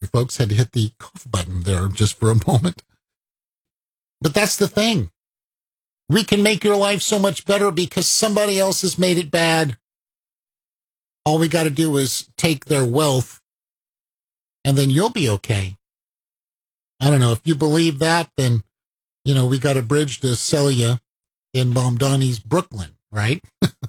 folks. Had to hit the cough button there just for a moment. But that's the thing. We can make your life so much better because somebody else has made it bad. All we got to do is take their wealth, and then you'll be okay. I don't know. If you believe that, then, we got a bridge to sell you in Mamdani's Brooklyn, right?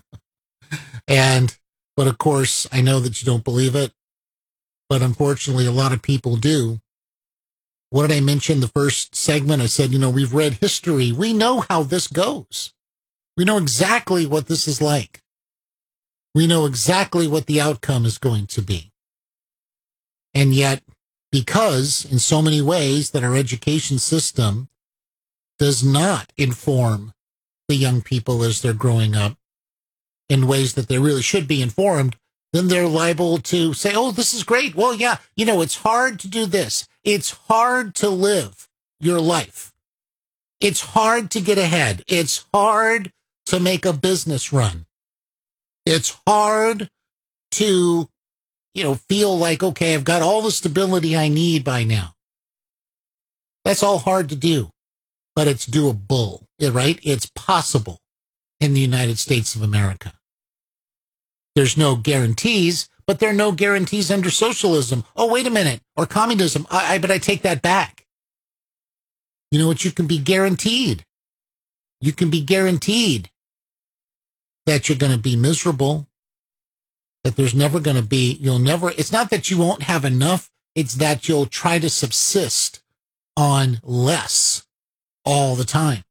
But of course, I know that you don't believe it, but unfortunately, a lot of people do. What did I mention the first segment? I said, we've read history. We know how this goes. We know exactly what this is like. We know exactly what the outcome is going to be. And yet, because in so many ways that our education system does not inform the young people as they're growing up in ways that they really should be informed, then they're liable to say, oh, this is great. Well, yeah, it's hard to do this. It's hard to live your life. It's hard to get ahead. It's hard to make a business run. It's hard to, feel like, okay, I've got all the stability I need by now. That's all hard to do, but it's doable, right? It's possible in the United States of America. There's no guarantees, but there are no guarantees under socialism. Oh, wait a minute. Or communism. But I take that back. You know what? You can be guaranteed. You can be guaranteed that you're going to be miserable, that there's never going to be, it's not that you won't have enough. It's that you'll try to subsist on less all the time.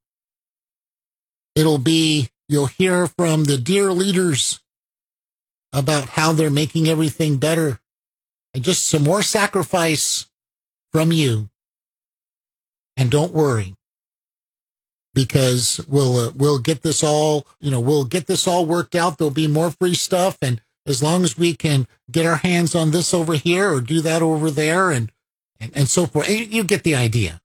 You'll hear from the dear leaders about how they're making everything better, and just some more sacrifice from you. And don't worry, because we'll get this all, we'll get this all worked out. There'll be more free stuff, and as long as we can get our hands on this over here or do that over there, and so forth, you get the idea.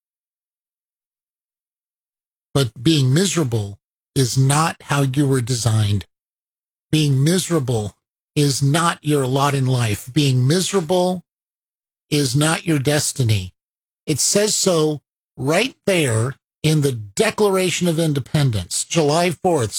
But being miserable is not how you were designed. Being miserable is not your lot in life. Being miserable is not your destiny. It says so right there in the Declaration of Independence, July 4th,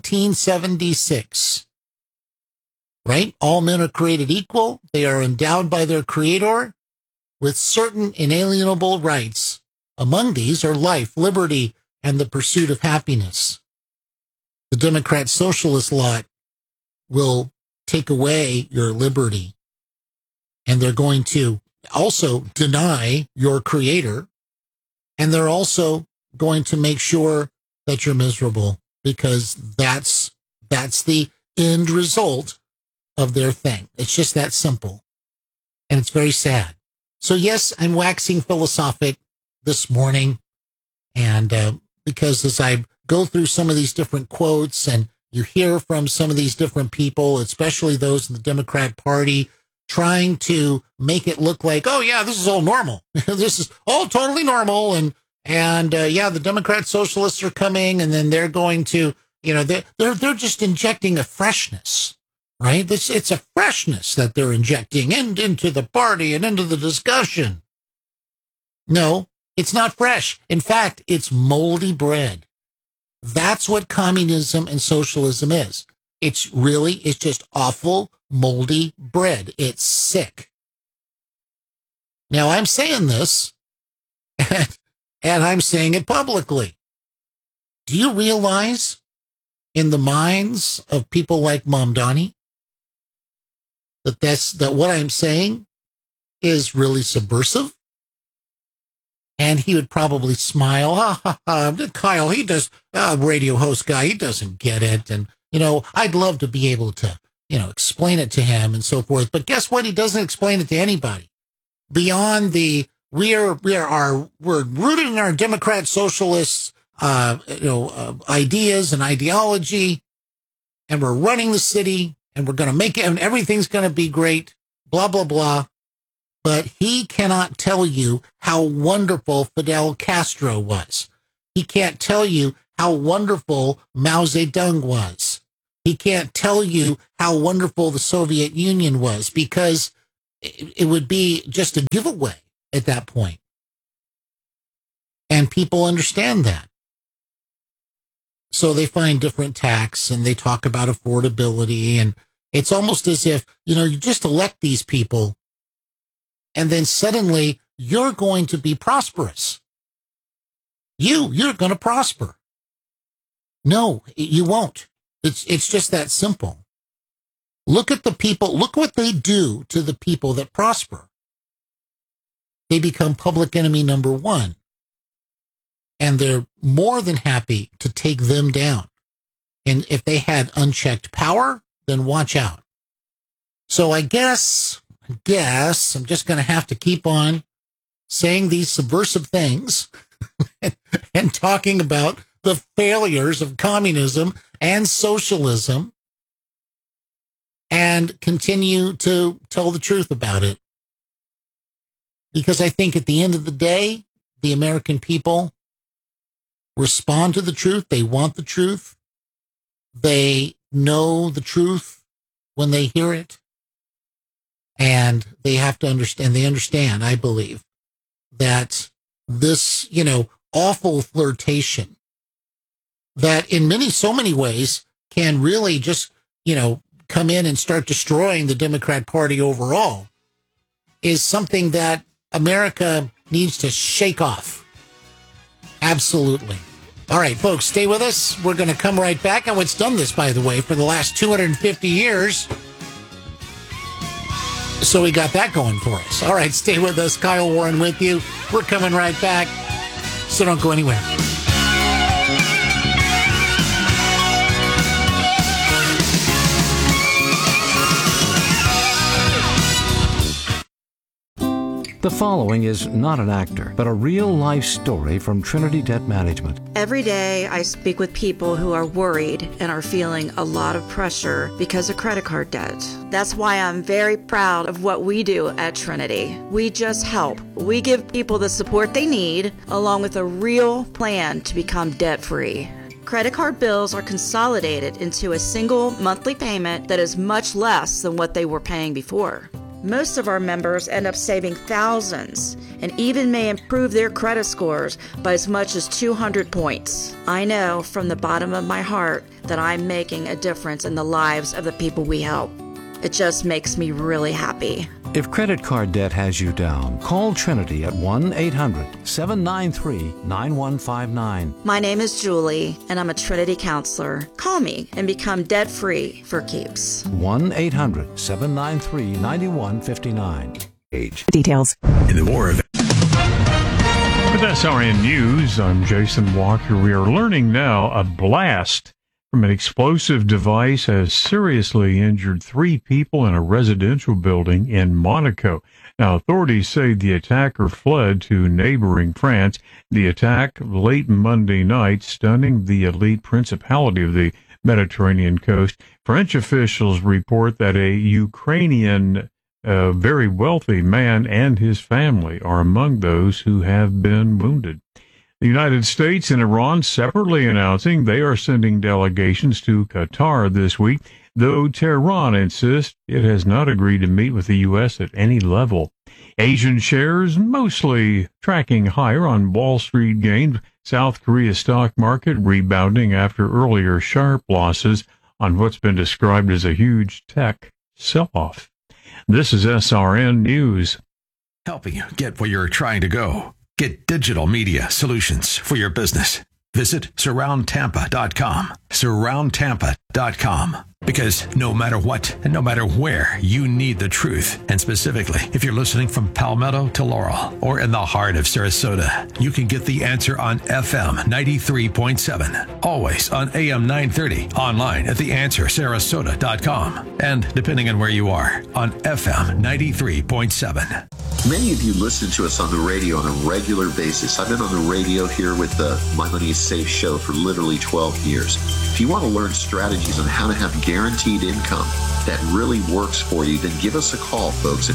1776. Right? All men are created equal. They are endowed by their Creator with certain inalienable rights. Among these are life, liberty, and the pursuit of happiness. The Democrat Socialist lot will take away your liberty, and they're going to also deny your Creator, and they're also going to make sure that you're miserable, because that's the end result of their thing. It's just that simple, and it's very sad. So yes, I'm waxing philosophic this morning, and because as I go through some of these different quotes, and you hear from some of these different people, especially those in the Democrat Party, trying to make it look like, oh yeah, this is all normal. This is all totally normal. And yeah, the Democrat Socialists are coming, and then they're going to, they're just injecting a freshness, right? It's a freshness that they're injecting into the party and into the discussion. No, it's not fresh. In fact, it's moldy bread. That's what communism and socialism is. It's just awful, moldy bread. It's sick. Now, I'm saying this, and I'm saying it publicly. Do you realize in the minds of people like Mamdani that what I'm saying is really subversive? And he would probably smile. Kyle, he does, radio host guy, he doesn't get it. And, I'd love to be able to, explain it to him and so forth. But guess what? He doesn't explain it to anybody. Beyond we're rooted in our Democrat Socialists, ideas and ideology, and we're running the city, and we're going to make it, and everything's going to be great, blah, blah, blah. But he cannot tell you how wonderful Fidel Castro was. He can't tell you how wonderful Mao Zedong was. He can't tell you how wonderful the Soviet Union was, because it would be just a giveaway at that point. And people understand that. So they find different tax and they talk about affordability. And it's almost as if, you just elect these people and then suddenly you're going to be prosperous. You're going to prosper. No, you won't. It's just that simple. Look at the people. Look what they do to the people that prosper. They become public enemy number one. And they're more than happy to take them down. And if they had unchecked power, then watch out. So I guess I'm just going to have to keep on saying these subversive things and talking about the failures of communism and socialism and continue to tell the truth about it. Because I think at the end of the day, the American people respond to the truth. They want the truth. They know the truth when they hear it. And they have to understand, they understand, I believe, that this, awful flirtation that in so many ways can really just, come in and start destroying the Democrat Party overall is something that America needs to shake off. Absolutely. All right, folks, stay with us. We're going to come right back. And it's done this, by the way, for the last 250 years. So we got that going for us. All right, stay with us. Kyle Warren with you. We're coming right back. So don't go anywhere. The following is not an actor, but a real-life story from Trinity Debt Management. Every day I speak with people who are worried and are feeling a lot of pressure because of credit card debt. That's why I'm very proud of what we do at Trinity. We just help. We give people the support they need, along with a real plan to become debt-free. Credit card bills are consolidated into a single monthly payment that is much less than what they were paying before. Most of our members end up saving thousands and even may improve their credit scores by as much as 200 points. I know from the bottom of my heart that I'm making a difference in the lives of the people we help. It just makes me really happy. If credit card debt has you down, call Trinity at 1-800-793-9159. My name is Julie, and I'm a Trinity counselor. Call me and become debt-free for keeps. 1-800-793-9159. Details. In the war of With SRN News, I'm Jason Walker. We are learning now a blast from an explosive device has seriously injured 3 people in a residential building in Monaco. Now, authorities say the attacker fled to neighboring France. The attack late Monday night, stunning the elite principality of the Mediterranean coast. French officials report that a Ukrainian, very wealthy man and his family are among those who have been wounded. The United States and Iran separately announcing they are sending delegations to Qatar this week, though Tehran insists it has not agreed to meet with the U.S. at any level. Asian shares mostly tracking higher on Wall Street gains. South Korea stock market rebounding after earlier sharp losses on what's been described as a huge tech sell-off. This is SRN News. Helping you get where you're trying to go. Get digital media solutions for your business. Visit surroundtampa.com. Surroundtampa.com. Because no matter what and no matter where, you need the truth. And specifically, if you're listening from Palmetto to Laurel or in the heart of Sarasota, you can get the answer on FM 93.7. Always on AM 930. Online at theanswersarasota.com. And depending on where you are, on FM 93.7. Many of you listen to us on the radio on a regular basis. I've been on the radio here with the My Money is Safe show for literally 12 years. If you want to learn strategies on how to have guaranteed income that really works for you, then give us a call, folks, at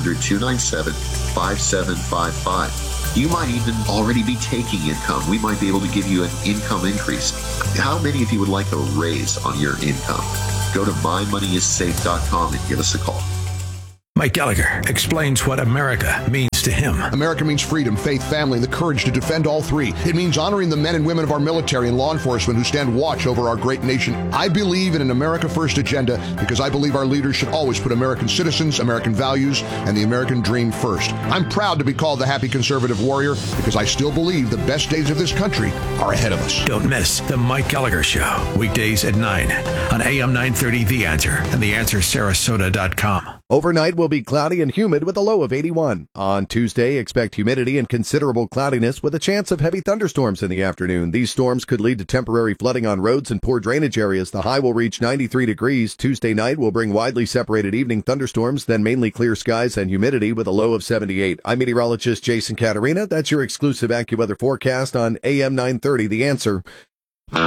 1-800-297-5755. You might even already be taking income. We might be able to give you an income increase. How many of you would like a raise on your income? Go to mymoneyissafe.com and give us a call. Mike Gallagher explains what America means to him. America means freedom, faith, family, and the courage to defend all three. It means honoring the men and women of our military and law enforcement who stand watch over our great nation. I believe in an America First agenda because I believe our leaders should always put American citizens, American values, and the American dream first. I'm proud to be called the happy conservative warrior because I still believe the best days of this country are ahead of us. Don't miss The Mike Gallagher Show, weekdays at 9 on AM 930 The Answer and TheAnswerSarasota.com. Overnight will be cloudy and humid with a low of 81. On Tuesday, expect humidity and considerable cloudiness with a chance of heavy thunderstorms in the afternoon. These storms could lead to temporary flooding on roads and poor drainage areas. The high will reach 93 degrees. Tuesday night will bring widely separated evening thunderstorms, then mainly clear skies and humidity with a low of 78. I'm meteorologist Jason Caterina. That's your exclusive AccuWeather forecast on AM 930 The Answer.